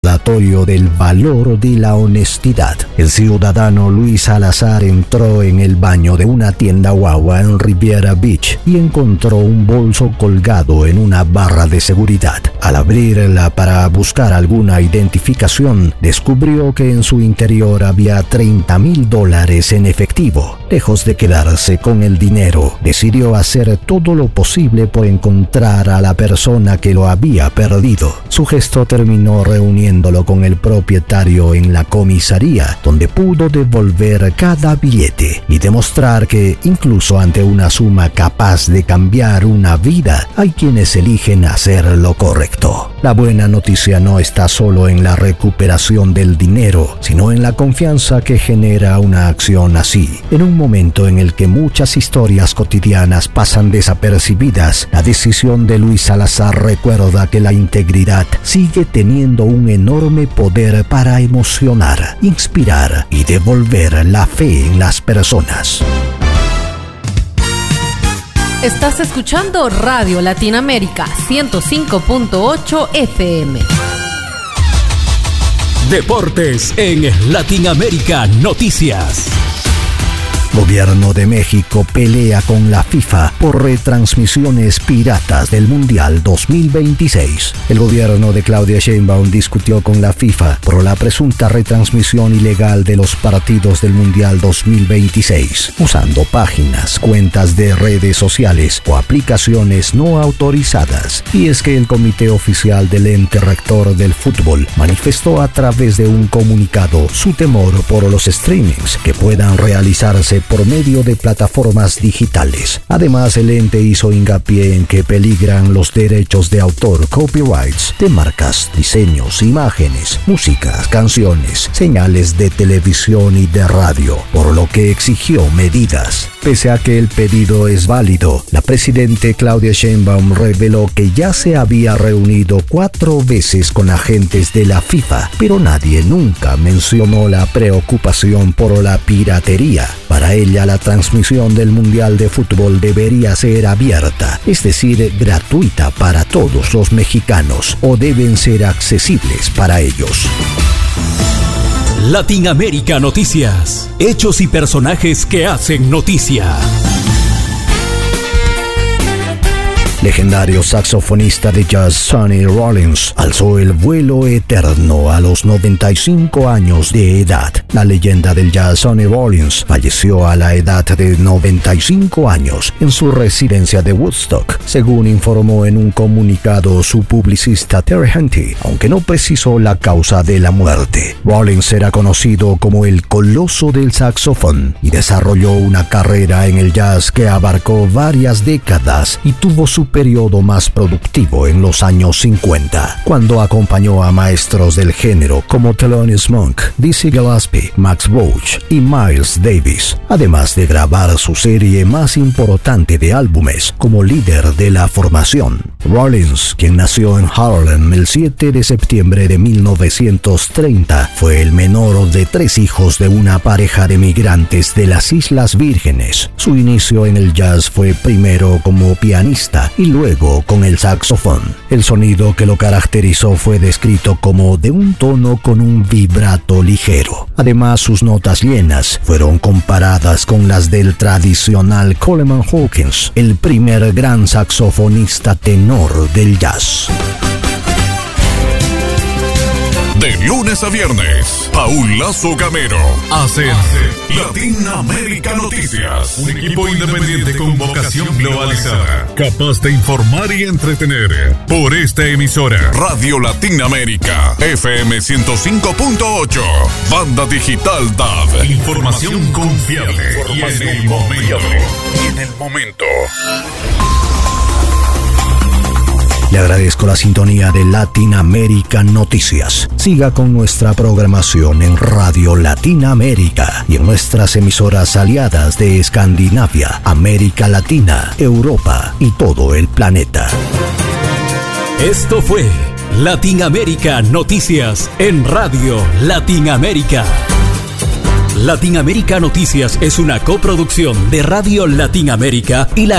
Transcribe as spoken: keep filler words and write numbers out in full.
recordatorio del valor de la honestidad. El ciudadano Luis Salazar entró en el baño de una tienda guagua en Riviera Beach y encontró un bolso colgado en una barra de seguridad. Al abrirla para buscar alguna identificación, descubrió que en su interior había treinta mil dólares en efectivo. Lejos de quedarse con el dinero, decidió hacer todo lo posible por encontrar a la persona que lo había perdido. Su gesto terminó reuniéndolo con el propietario en la comisaría, donde pudo devolver cada billete y demostrar que, incluso ante una suma capaz de cambiar una vida, hay quienes eligen hacer lo correcto. La buena noticia no está solo en la recuperación del dinero, sino en la confianza que genera una acción así. En un momento en el que muchas historias cotidianas pasan desapercibidas, la decisión de Luis Salazar recuerda que la integridad sigue teniendo un enorme poder para emocionar, inspirar y devolver la fe en las personas. Estás escuchando Radio Latinoamérica ciento cinco punto ocho F M. Deportes en Latinoamérica Noticias. Gobierno de México pelea con la FIFA por retransmisiones piratas del Mundial dos mil veintiséis. El gobierno de Claudia Sheinbaum discutió con la FIFA por la presunta retransmisión ilegal de los partidos del Mundial dos mil veintiséis, usando páginas, cuentas de redes sociales o aplicaciones no autorizadas. Y es que el comité oficial del ente rector del fútbol manifestó a través de un comunicado su temor por los streamings que puedan realizarse por medio de plataformas digitales. Además, el ente hizo hincapié en que peligran los derechos de autor, copyrights, de marcas, diseños, imágenes, músicas, canciones, señales de televisión y de radio, por lo que exigió medidas. Pese a que el pedido es válido, la presidenta Claudia Sheinbaum reveló que ya se había reunido cuatro veces con agentes de la FIFA, pero nadie nunca mencionó la preocupación por la piratería. Para ella, la transmisión del Mundial de Fútbol debería ser abierta, es decir, gratuita para todos los mexicanos, o deben ser accesibles para ellos. Latinoamérica Noticias. Hechos y personajes que hacen noticia. Legendario saxofonista de jazz Sonny Rollins alzó el vuelo eterno a los noventa y cinco años de edad. La leyenda del jazz Sonny Rollins falleció a la edad de noventa y cinco años en su residencia de Woodstock, según informó en un comunicado su publicista Terry Henty, aunque no precisó la causa de la muerte. Rollins era conocido como el coloso del saxofón y desarrolló una carrera en el jazz que abarcó varias décadas y tuvo su periodo más productivo en los años cincuenta, cuando acompañó a maestros del género como Thelonious Monk, Dizzy Gillespie, Max Roach y Miles Davis, además de grabar su serie más importante de álbumes como líder de la formación. Rollins, quien nació en Harlem el siete de septiembre de mil novecientos treinta, fue el menor de tres hijos de una pareja de migrantes de las Islas Vírgenes. Su inicio en el jazz fue primero como pianista y luego con el saxofón. El sonido que lo caracterizó fue descrito como de un tono con un vibrato ligero. Además, sus notas llenas fueron comparadas con las del tradicional Coleman Hawkins, el primer gran saxofonista tenor del jazz. De lunes a viernes, Paul Lazo Gamero hace Latinoamérica Noticias. Un equipo independiente con vocación globalizada, capaz de informar y entretener. Por esta emisora, Radio Latinoamérica, F M ciento cinco punto ocho, Banda Digital D A B. Información confiable y en el momento. Y en el momento. Le agradezco la sintonía de Latinoamérica Noticias. Siga con nuestra programación en Radio Latinoamérica y en nuestras emisoras aliadas de Escandinavia, América Latina, Europa y todo el planeta. Esto fue Latinoamérica Noticias en Radio Latinoamérica. Latinoamérica Noticias es una coproducción de Radio Latinoamérica y la